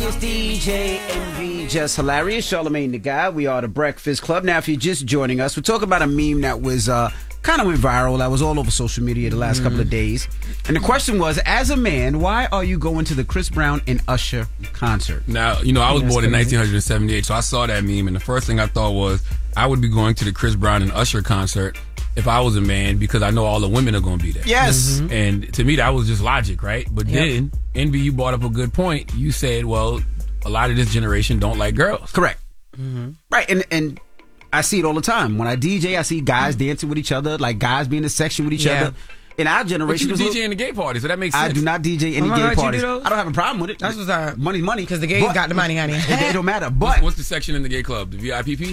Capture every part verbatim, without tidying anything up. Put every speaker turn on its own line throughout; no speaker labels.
It's D J Envy, Just Hilarious, Charlamagne the Guy. We are the Breakfast Club. Now, if you're just joining us, we're talking about a meme that was uh, kind of went viral. That was all over social media the last mm-hmm. couple of days. And the question was, as a man, why are you going to the Chris Brown and Usher concert?
Now, you know, I was
That's
born in
crazy.
nineteen seventy-eight, so I saw that meme, and the first thing I thought was, I would be going to the Chris Brown and Usher concert if I was a man, because I know all the women are going to be there.
Yes.
Mm-hmm. And to me, that was just logic, right? But
Yep.
then, Envy, you brought up a good point. You said, well, a lot of this generation don't like girls.
Correct. Mm-hmm. Right. And and I see it all the time. When I D J, I see guys mm-hmm. dancing with each other, like guys being in a section with each
Yeah.
other. In our generation,
But you
was
D J in the gay party, so that makes
I
sense.
do not D J any
Oh my
gay
God, you
parties.
do those?
I don't have a problem with it.
That's what's up.
Money, money.
Because the gays
But-
got the money, honey.
It, it don't matter. But
What's, what's the section in the gay club? The V I P P?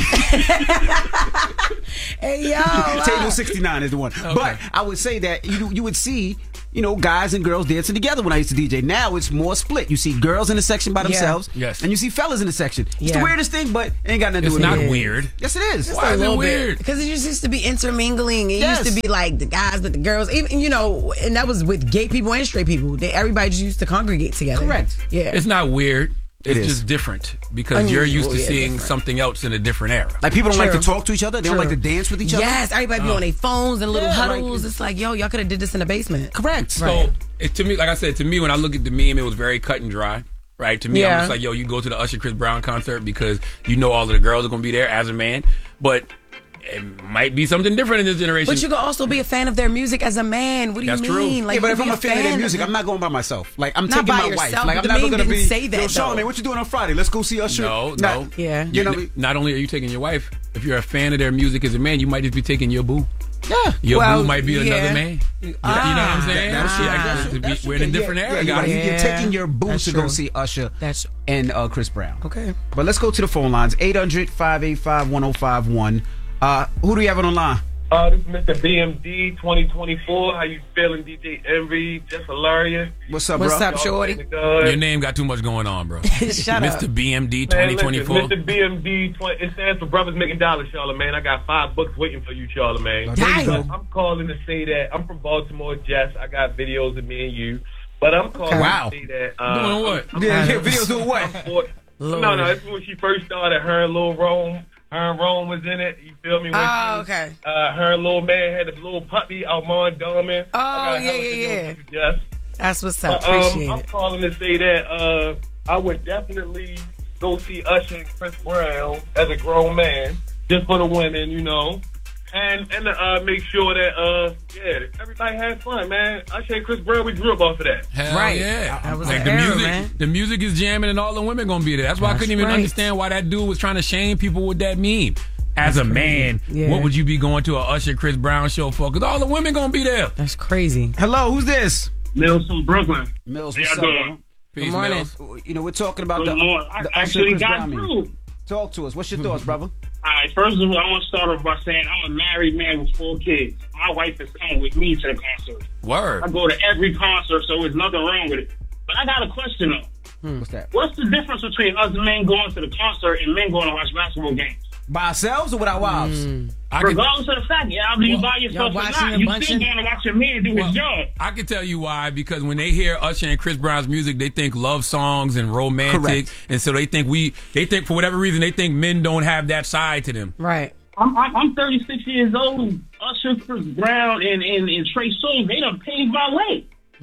Hey, yo.
Table sixty-nine is the one.
Okay.
But I would say that you you would see, you know, guys and girls dancing together when I used to D J. Now it's more split. You see girls in a section by
Yeah.
themselves.
Yes.
And you see fellas in a section. It's
Yeah.
the weirdest thing, but it ain't got nothing to
It's
do with
not
it.
weird.
Yes, it is.
Why is it weird?
Because it just used to be intermingling. It
Yes.
used to be like the guys with the girls, even you know, and that was with gay people and straight people. They everybody just used to congregate together.
Correct.
Yeah.
It's not weird. It's
It is.
just different because
Unusual,
you're used to
yeah,
seeing
different.
something else in a different era.
Like people don't like to
True.
talk to each other. They don't
True.
like to dance with each other.
Yes, everybody be on their phones and little
Yeah,
huddles.
like-
it's like, yo, y'all could have did this in the basement.
Correct.
So
Right.
it, to me, like I said, to me, when I look at the meme, it was very cut and dry. Right? To me, I'm
Yeah.
just like, yo, you go to the Usher Chris Brown concert because you know all of the girls are going to be there as a man. But it might be something different in this generation.
But you can also be a fan of their music as a man. What do
That's
you
true.
mean? Like,
Yeah, but
you
if
can
I'm
be
a fan of their music,
them.
I'm not going by myself. Like I'm
Not
taking
by
my
yourself,
wife. Like I'm
but the
never
meme
gonna
didn't
be.
say that,
Yo,
though.
Charlamagne, what you doing on Friday? Let's go see Usher.
No,
Not-
no.
Yeah.
You know.
N- not only are you taking your wife, if you're a fan of their music as a man, you might just be taking your boo.
Yeah.
Your
Well,
boo might be
yeah.
another man. You, you know what I'm saying?
That's true.
Yeah,
That's
to
true.
be-
That's
we're in a
true.
different
Yeah,
era,
yeah, you're
guys.
right. You're
Yeah.
taking your boo
That's
to go
true.
see Usher
That's
and uh, Chris Brown.
okay.
But let's go to the phone lines. eight hundred, five eight five, one oh five one. Uh, who do you have on the line?
Uh, this is Mister B M D twenty twenty-four. How you feeling, D J Envy? Just hilarious.
What's up,
What's
bro?
up, shorty?
Your name got too much going on, bro.
Shut
Mister
up.
B M D
Man,
twenty
listen,
twenty-four.
Mister B M D, twenty, it stands for Brothers Making Dollars, Charlamagne. I got five books waiting for you, Charlamagne.
There you
Dang.
go.
I'm calling to say that I'm from Baltimore, Jess. I got videos of me and you. But I'm calling
Okay.
Wow.
to say that. Uh,
Doing what?
I'm-
Yeah,
I'm-
yeah, videos doing what?
I'm for-
Lord.
no, no, it's when she first started. Her and Lil Rome. Her and Rome was in it. You feel me? When
Oh,
she-
okay.
Uh, her and little man had a little puppy, Armand Darman.
Oh,
I got
yeah,
hella
yeah,
videos
yeah.
of you, Jess.
That's what's up.
Um,
Appreciate
I'm
it.
calling to say that uh, I would definitely go see Usher and Chris Brown as a grown man, just for the women, you know, and and uh, make sure that uh, yeah, everybody has fun, man. Usher and Chris Brown, we grew up off of that.
Hell
Right.
yeah.
That was
like
an
the
era,
music,
man.
the music is jamming and all the women gonna be there. That's why I
That's
couldn't even
right.
understand why that dude was trying to shame people with that meme. As a man,
Yeah.
what would you be going to a Usher Chris Brown show for? Because all the women gonna be there.
That's crazy.
Hello, who's this?
Mills from Brooklyn.
Mills,
How
what's
y'all
up,
doing?
bro?
Peace,
morning.
Mills.
You know, we're talking about the,
Good morning. I
the Usher
actually
Chris
got
Brown meme.
through.
Talk to us. What's your thoughts, brother?
All right, first of all, I want to start off by saying I'm a married man with four kids. My wife is coming with me to the concert.
Word.
I go to every concert, so there's nothing wrong with it. But I got a question, though.
What's that?
What's the difference between us men going to the concert and men going to watch basketball games?
By ourselves or with our wives?
I can,
Regardless of the fact, yeah, you by yourself
y'all
or
watching
not,
a
you
bunch
still
of-
going to watch your man do
well,
his job.
I can tell you why. Because when they hear Usher and Chris Brown's music, they think love songs and romantic,
Correct.
and so they think we, they think for whatever reason, they think men don't have that side to them.
Right.
I'm, I'm, I'm thirty-six years old. Usher, Chris Brown, and, and, and Trey Songz, they done paved my way.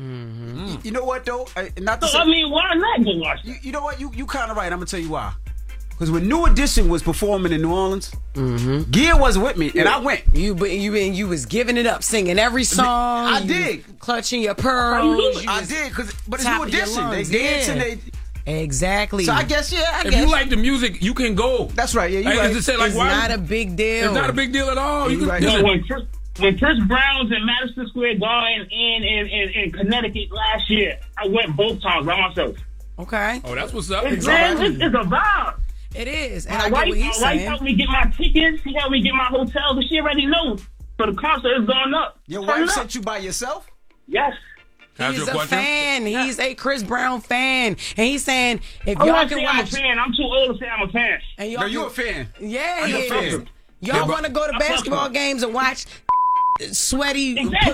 You know what, though? I, not to
So,
say,
I mean, why not go watch
you,
that?
you know what? You you kind of right. I'm going to tell you why. Because when New Edition was performing in New Orleans,
Mm-hmm.
Gia wasn't with me, and I went.
You but you and you was giving it up, singing every song.
I
you
did.
was clutching your pearls. you
I
was
did, cause, but it's
top
New
of your
Edition. They
lungs,
dance and
yeah.
they.
Exactly.
So I guess, yeah, I
If
guess.
you like the music, you can go.
That's right. Yeah, you
Like,
right.
it's just say, like,
it's
why-
not a big deal.
It's not a big deal at all. You
You
can,
right.
listen,
No, when Chris, when Chris Brown's in Madison Square Garden in, in, in, in Connecticut last year, I went both times by myself.
Okay.
oh, that's what's up.
It's, man, it's, it's a vibe.
It is. And
My
I get
wife,
what
my
he's
wife
saying.
helped me get my tickets. She helped me get my hotel, but she already knows. So the concert is going up.
Your
Turn
wife
it up.
sent you by yourself?
Yes.
Can I ask
He's
you
a
question?
fan. He's a Chris Brown fan. And he's saying if
I'm
y'all
not
can
saying I'm a
watch
fan. I'm too old to say I'm a fan.
and y'all
No, you a
can-
fan.
Yeah,
I'm
he
a
is.
fan.
Y'all
Yeah, but-
want to go to
I fuck
basketball
with
games and watch sweaty
Exactly.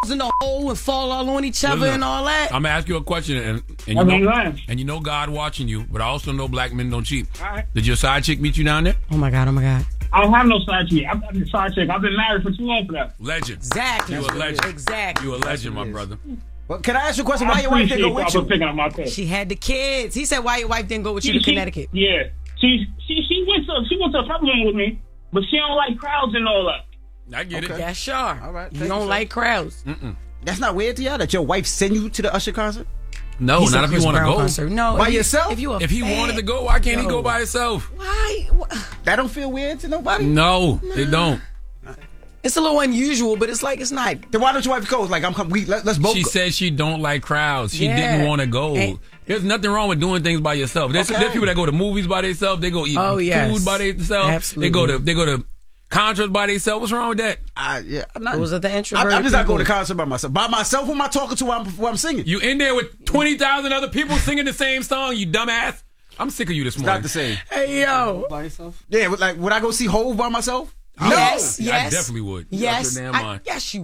in the hole and fall all on each other
Listen,
and all that.
I'm gonna ask you a question, and, and
I
you
mean,
know,
right.
and you know God watching you, but I also know black men don't cheat.
All right.
Did your side chick meet you down there?
Oh my God, oh my God.
I don't have no side chick. I'm I'm a side chick. I've been married for too long for that.
Legend.
Exactly.
You a legend.
Exactly.
You a legend, my brother.
But can I ask you a question?
I
Why your wife didn't
appreciate
go with
y'all
you?
for picking up my case.
She had the kids. He said, why your wife didn't go with you to
She-
Connecticut?
Yeah. She she she went to she went to a peppermint with me, but she don't like crowds and all that.
I get
Okay.
it.
That's sure.
All right,
You
thank
don't
you, sir.
like crowds.
That's not weird to y'all that your wife send you to the Usher concert?
No,
He said
not if you
Chris
want to
Brown
go.
concert. No,
By
if you-
yourself?
If you a
If he
fan-
wanted to go, why can't he
Yo.
go by himself?
Why?
That don't feel weird to nobody?
No, it don't.
It's a little unusual, but it's like it's not.
Then why don't your wife go? Like, I'm coming. We, let, let's both
She
go.
said she don't like crowds. She
Yeah.
didn't want to go.
And-
There's nothing wrong with doing things by yourself. There's,
Okay.
there's people that go to movies by themselves. They go eat
Oh, yes.
food by themselves.
Absolutely.
They go to they go to concerts by themselves. What's wrong with that?
I, yeah, I'm not.
Those are the
I'm,
introverted
I'm just not
people.
going to concert by myself. By myself, who am I talking to while I'm, while I'm singing?
You in there with twenty thousand other people singing the same song, you dumbass. I'm sick of you this
It's
morning.
not the same.
Hey, yo.
By yourself?
Yeah, like, would I go see Hove by myself?
I
Yes,
would.
yes.
I definitely would. You
Yes.
out your damn
I-
mind.
yes, you